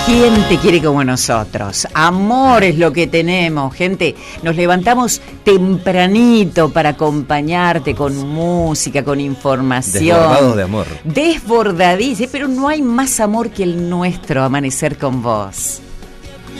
¿Quién te quiere como nosotros? Amor es lo que tenemos, gente. Nos levantamos tempranito para acompañarte con música, con información. Desbordados de amor. Desbordadísimo, pero no hay más amor que el nuestro, amanecer con vos.